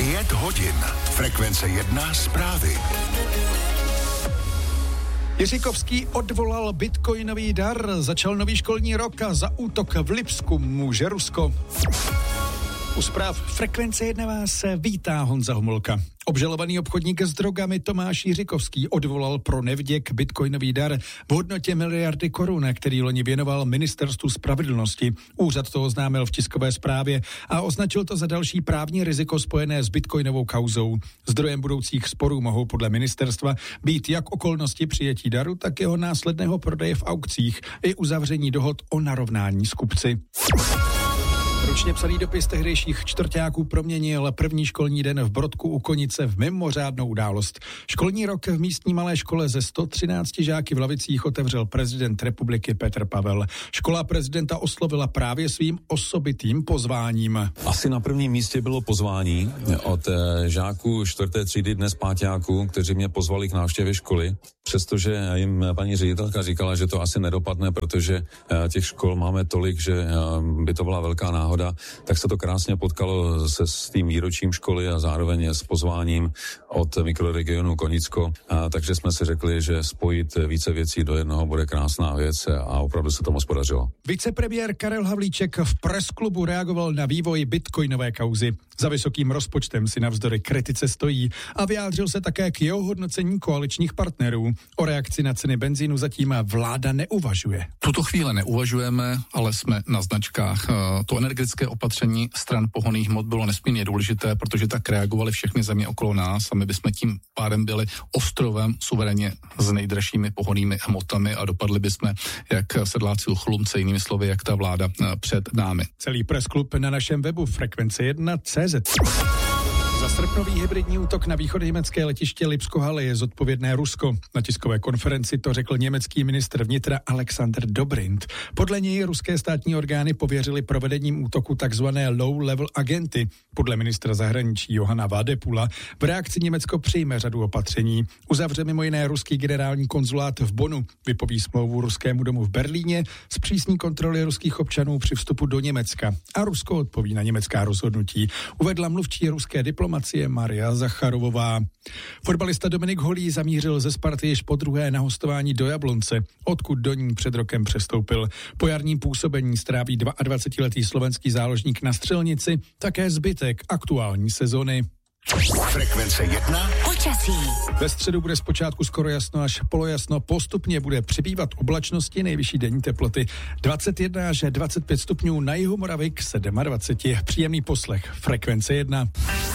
5 hodin. Frekvence 1 zprávy. Jiříkovský odvolal bitcoinový dar, začal nový školní rok a za útok v Lipsku může Rusko. U zpráv Frekvence 1 vás vítá Honza Homolka. Obžalovaný obchodník s drogami Tomáš Jiříkovský odvolal pro nevděk bitcoinový dar v hodnotě miliardy korun, který loni věnoval Ministerstvu spravedlnosti. Úřad to oznámil v tiskové zprávě a označil to za další právní riziko spojené s bitcoinovou kauzou. Zdrojem budoucích sporů mohou podle ministerstva být jak okolnosti přijetí daru, tak jeho následného prodeje v aukcích i uzavření dohod o narovnání s kupci. Ručně psaný dopis tehdejších čtvrťáků proměnil první školní den v Brodku u Konice v mimořádnou událost. Školní rok v místní malé škole ze 113 žáky v lavicích otevřel prezident republiky Petr Pavel. Škola prezidenta oslovila právě svým osobitým pozváním. Asi na prvním místě bylo pozvání od žáků 4. třídy, dnes páťáků, kteří mě pozvali k návštěvě školy, přestože jim paní ředitelka říkala, že to asi nedopadne, protože těch škol máme tolik, že by to byla velká náhoda, tak se to krásně potkalo se s tím výročím školy a zároveň s pozváním od mikroregionu Konicko, takže jsme si řekli, že spojit více věcí do jednoho bude krásná věc a opravdu se to moc podařilo. Vicepremiér Karel Havlíček v presklubu reagoval na vývoj bitcoinové kauzy. Za vysokým rozpočtem si navzdory kritice stojí a vyjádřil se také k jeho hodnocení koaličních partnerů. O reakci na ceny benzínu zatím vláda neuvažuje. Tuto chvíli neuvažujeme, ale jsme na značkách. To energetické opatření stran pohonných hmot bylo nesmírně důležité, protože tak reagovaly všechny země okolo nás a my bychom tím pádem byli ostrovem suverénně s nejdražšími pohonnými hmotami a dopadli bychom jak sedláci u chlumce, jinými slovy, jak ta vláda před námi. Celý pressklub na našem webu frekvence1.cz. Za srpnový hybridní útok na východoněmecké letiště Lipsko-Halle je zodpovědné Rusko. Na tiskové konferenci to řekl německý ministr vnitra Alexander Dobrindt. Podle něj ruské státní orgány pověřily provedením útoku takzvané low-level agenty. Podle ministra zahraničí Johana Vadepula v reakci Německo přijme řadu opatření. Uzavře mimo jiné ruský generální konzulát v Bonnu, vypoví smlouvu ruskému domu v Berlíně, zpřísní kontroly ruských občanů při vstupu do Německa. A Rusko odpoví na německá rozhodnutí, uvedla mluvčí ruské diplomacie Maria Zacharovová. Fotbalista Dominik Holý zamířil ze Sparty již po druhé na hostování do Jablonce, odkud do ní před rokem přestoupil. Po jarním působení stráví 22letý slovenský záložník na střelnici také zbytek aktuální sezony. Frekvence 1. Počasí. Ve středu bude zpočátku skoro jasno až polojasno, postupně bude přibývat oblačnosti, nejvyšší denní teploty 21 až 25 stupňů, na jihu Moravy k 27. Příjemný poslech. Frekvence 1.